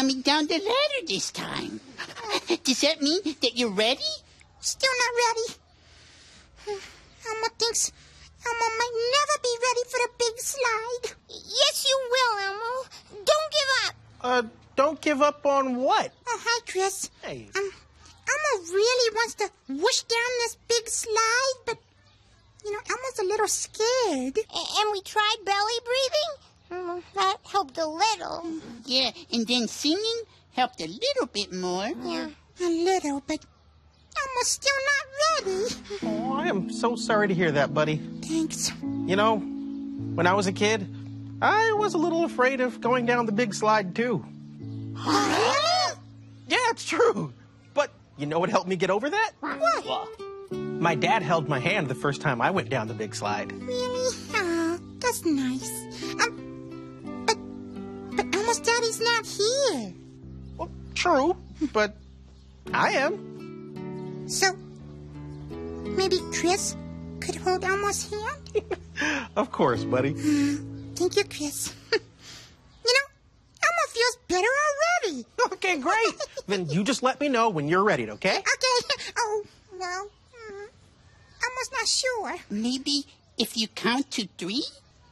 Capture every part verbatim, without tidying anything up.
coming down the ladder this time. Does that mean that you're ready? Still not ready. Elmo thinks Elmo might never be ready for the big slide. Yes, you will, Elmo. Don't give up. Uh, don't give up on what? Oh, hi, Chris. Hey. Um, Elmo really wants to whoosh down this big slide, but, you know, Elmo's a little scared. A- and we tried belly breathing. Mm, that helped a little. Yeah, and then singing helped a little bit more. Yeah, a little, but Elmo's still not ready. Oh, I am so sorry to hear that, buddy. Thanks. You know, when I was a kid, I was a little afraid of going down the big slide, too. Huh? Yeah, it's true. But you know what helped me get over that? What? My dad held my hand the first time I went down the big slide. Really? Oh, that's nice. Um, but, but Elmo's daddy's not here. Well, true, but I am. So, maybe Chris could hold Elmo's hand? Of course, buddy. Uh, thank you, Chris. You know, Elmo feels better already. Okay, great. Then you just let me know when you're ready, okay? Okay. Oh, well, mm, Elmo's not sure. Maybe if you count to three?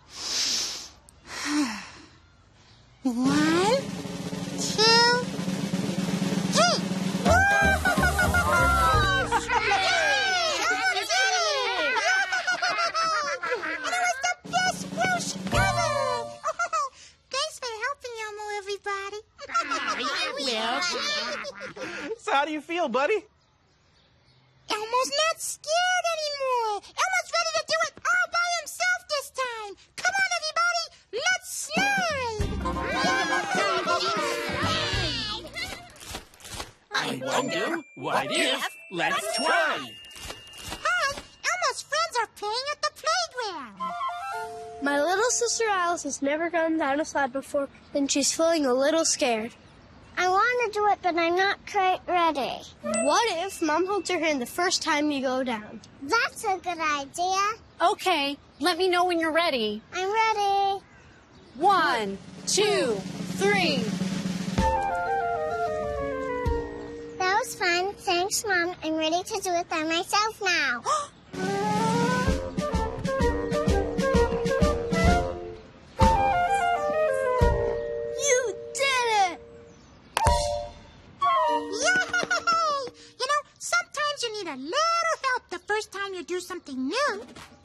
One, two, three. So how do you feel, buddy? Elmo's not scared anymore. Elmo's ready to do it all by himself this time. Come on, everybody. Let's slide. I wonder, what if? Let's try. Hi, Elmo's friends are playing at the playground. My little sister Alice has never gone down a slide before, and she's feeling a little scared. I want to do it, but I'm not quite ready. What if Mom holds your hand the first time you go down? That's a good idea. Okay, let me know when you're ready. I'm ready. One, two, three. That was fun. Thanks, Mom. I'm ready to do it by myself now. A little help the first time you do something new.